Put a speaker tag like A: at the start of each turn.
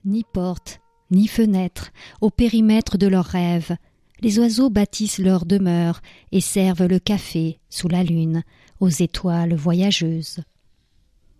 A: Ni porte, ni fenêtre, au périmètre de leurs rêves, les oiseaux bâtissent leur demeure et servent le café sous la lune aux étoiles voyageuses.